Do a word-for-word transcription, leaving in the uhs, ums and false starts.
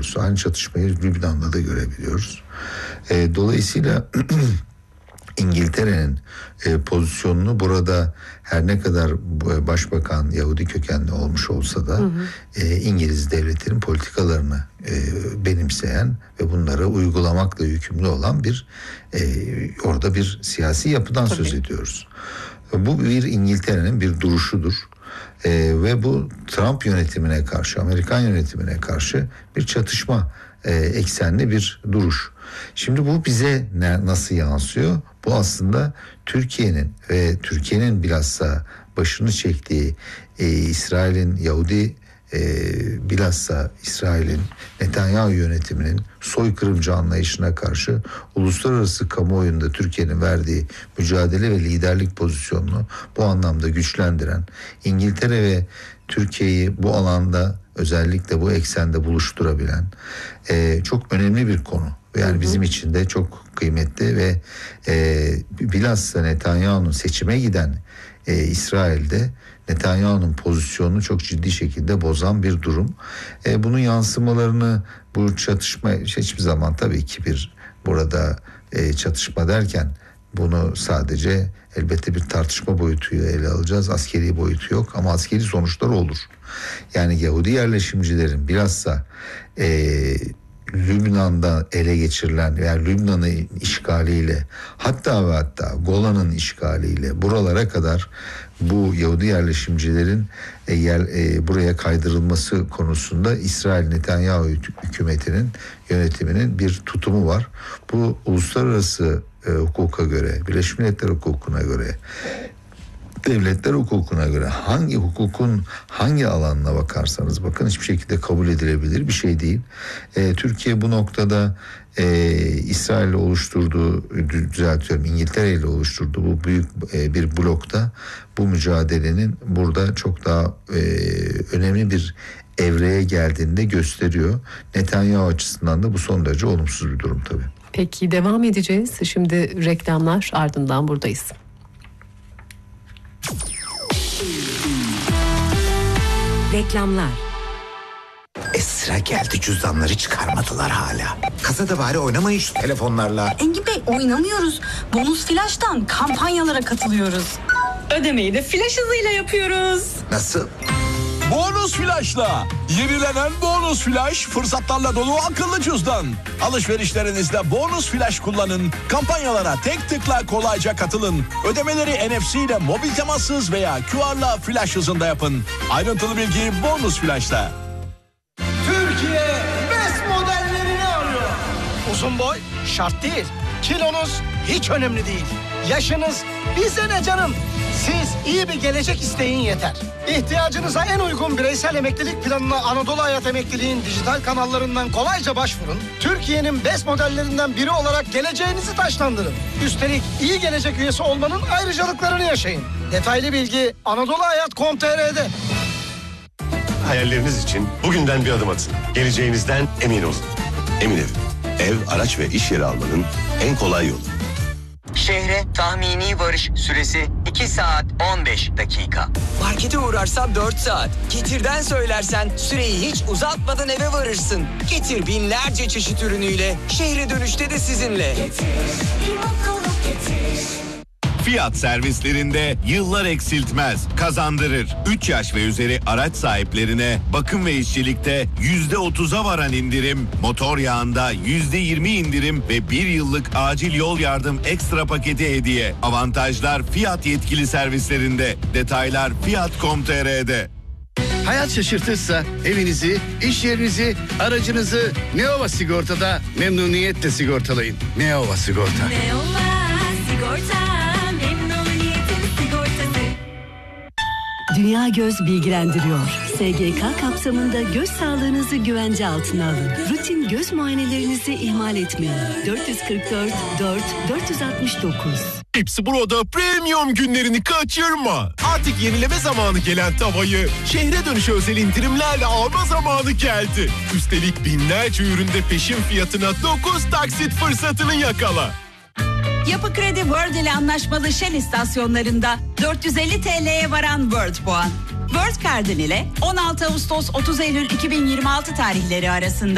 doğrusu. Aynı çatışmayı Lübnan'da da görebiliyoruz. E, dolayısıyla İngiltere'nin e, pozisyonunu burada her ne kadar başbakan Yahudi kökenli olmuş olsa da hı hı. E, İngiliz devletinin politikalarını e, benimseyen ve bunları uygulamakla yükümlü olan bir e, orada bir siyasi yapıdan Tabii. söz ediyoruz. Bu bir İngiltere'nin bir duruşudur. Ee, ve bu Trump yönetimine karşı, Amerikan yönetimine karşı bir çatışma e, eksenli bir duruş. Şimdi bu bize ne, nasıl yansıyor? Bu aslında Türkiye'nin ve Türkiye'nin bilhassa başını çektiği e, İsrail'in Yahudi e, bilhassa İsrail'in Netanyahu yönetiminin soykırımcı anlayışına karşı uluslararası kamuoyunda Türkiye'nin verdiği mücadele ve liderlik pozisyonunu bu anlamda güçlendiren, İngiltere ve Türkiye'yi bu alanda özellikle bu eksende buluşturabilen e, çok önemli bir konu. Yani bizim için de çok kıymetli ve e, bilhassa Netanyahu'nun seçime giden e, İsrail'de Netanyahu'nun pozisyonunu çok ciddi şekilde bozan bir durum. E, bunun yansımalarını bu çatışma hiçbir zaman tabii ki bir burada e, çatışma derken bunu sadece elbette bir tartışma boyutuyla ele alacağız. Askeri boyutu yok ama askeri sonuçları olur. Yani Yahudi yerleşimcilerin bilhassa e, Lübnan'da ele geçirilen yani Lübnan'ın işgaliyle hatta ve hatta Golan'ın işgaliyle buralara kadar bu Yahudi yerleşimcilerin e, yer, e, buraya kaydırılması konusunda İsrail Netanyahu hükümetinin yönetiminin bir tutumu var. Bu uluslararası e, hukuka göre, Birleşmiş Milletler hukukuna göre, devletler hukukuna göre hangi hukukun hangi alanına bakarsanız bakın hiçbir şekilde kabul edilebilir bir şey değil. E, Türkiye bu noktada e, İsrail ile oluşturduğu, düzeltiyorum İngiltere ile oluşturduğu bu büyük e, bir blokta bu mücadelenin burada çok daha e, önemli bir evreye geldiğinde gösteriyor. Netanyahu açısından da bu son derece olumsuz bir durum tabii. Peki devam edeceğiz. Şimdi reklamlar ardından buradayız. Reklamlar. E sıra geldi, cüzdanları çıkarmadılar hala. Kasada bari oynamayın şu telefonlarla. Engin Bey oynamıyoruz. Bonus Flash'tan kampanyalara katılıyoruz. Ödemeyi de flash hızıyla yapıyoruz. Nasıl? Bonus Flash'la. Yenilenen Bonus Flash fırsatlarla dolu akıllı cüzdan. Alışverişlerinizde Bonus Flash kullanın. Kampanyalara tek tıkla kolayca katılın. Ödemeleri N F C ile mobil temassız veya Q R'la flash hızında yapın. Ayrıntılı bilgi Bonus Flash'ta. Türkiye best modellerini arıyor. Uzun boy şart değil. Kilonuz hiç önemli değil. Yaşınız bize ne canım? Siz iyi bir gelecek isteyin yeter. İhtiyacınıza en uygun bireysel emeklilik planına Anadolu Hayat Emekliliğin dijital kanallarından kolayca başvurun. Türkiye'nin best modellerinden biri olarak geleceğinizi taşlandırın. Üstelik iyi gelecek üyesi olmanın ayrıcalıklarını yaşayın. Detaylı bilgi anadolu hayat nokta com nokta t r'de. Hayalleriniz için bugünden bir adım atın. Geleceğinizden emin olun. Emin Ev, ev, araç ve iş yeri almanın en kolay yolu. Şehre tahmini varış süresi iki saat on beş dakika. Markete uğrarsan dört saat. Getir'den söylersen süreyi hiç uzatmadan eve varırsın. Getir binlerce çeşit ürünüyle şehre dönüşte de sizinle. Getir, getir. Fiyat servislerinde yıllar eksiltmez, kazandırır. üç yaş ve üzeri araç sahiplerine bakım ve işçilikte yüzde otuza varan indirim, motor yağında yüzde yirmi indirim ve bir yıllık acil yol yardım ekstra paketi hediye. Avantajlar Fiyat yetkili servislerinde. Detaylar fiyat nokta com nokta t r'de. Hayat şaşırtırsa evinizi, iş yerinizi, aracınızı Neova Sigorta'da memnuniyetle sigortalayın. Neova Sigorta. Neova Sigorta. Dünya Göz bilgilendiriyor. S G K kapsamında göz sağlığınızı güvence altına alın. Rutin göz muayenelerinizi ihmal etmeyin. dört yüz kırk dört dört dört yüz altmış dokuz. Hepsi burada premium günlerini kaçırma. Artık yenileme zamanı gelen tavayı şehre dönüşü özel indirimlerle alma zamanı geldi. Üstelik binlerce üründe peşin fiyatına dokuz taksit fırsatını yakala. Yapı Kredi World ile anlaşmalı Shell istasyonlarında dört yüz elli T L'ye varan World puan. World Card'ın ile on altı Ağustos otuz Eylül iki bin yirmi altı tarihleri arasında